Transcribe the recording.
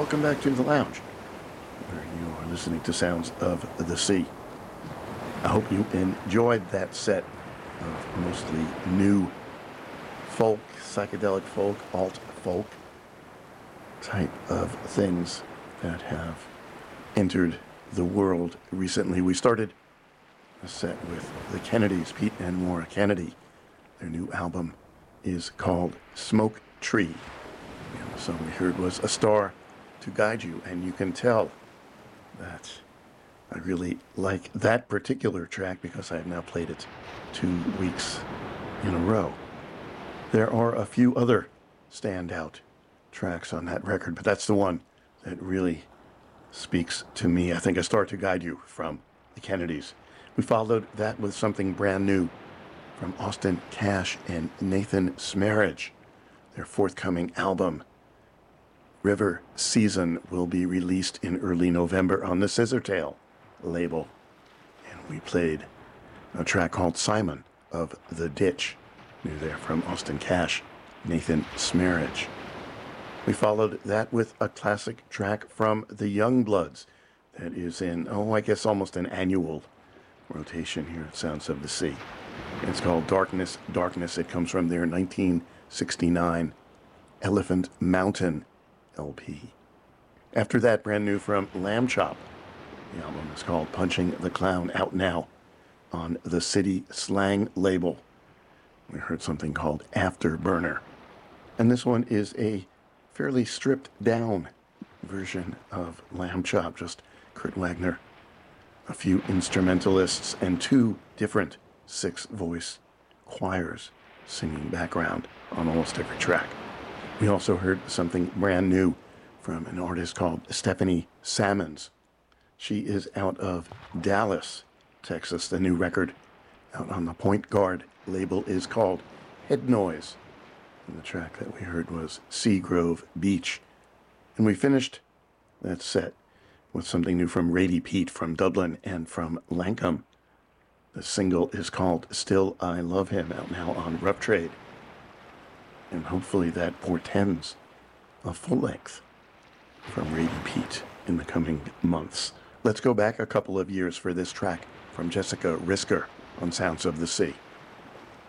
welcome back to the lounge, where you are listening to Sounds of the Sea. I hope you enjoyed that set of mostly new folk, psychedelic folk, alt folk type of things that have entered the world recently. We started a set with the Kennedys, Pete and Maura Kennedy. Their new album is called Smoke Tree. And the song we heard was A Star to Guide You, and you can tell that I really like that particular track because I have now played it 2 weeks in a row. There are a few other standout tracks on that record, but that's the one that really speaks to me. I think A Star to Guide You from the Kennedys. We followed that with something brand new from Austin Cash and Nathan Smarridge. Their forthcoming album, River Season, will be released in early November on the Scissortail label. And we played a track called Simon of the Ditch, new there from Austin Cash, Nathan Smarridge. We followed that with a classic track from the Youngbloods that is in, I guess almost an annual rotation here at Sounds of the Sea. It's called Darkness, Darkness. It comes from their 1969 Elephant Mountain LP. After that, brand new from Lamb Chop. The album is called Punching the Clown, out now on the City Slang label. We heard something called Afterburner. And this one is a fairly stripped down version of Lamb Chop, just Kurt Wagner, a few instrumentalists, and 2 different 6-voice choirs singing background on almost every track. We also heard something brand new from an artist called Stephanie Sammons. She is out of Dallas, Texas. The new record out on the Point Guard label is called Head Noise. And the track that we heard was Seagrove Beach. And we finished that set with something new from Rady Pete from Dublin and from Lankham. The single is called Still I Love Him, out now on Rough Trade. And hopefully that portends a full length from Rady Pete in the coming months. Let's go back a couple of years for this track from Jessica Risker on Sounds of the Sea.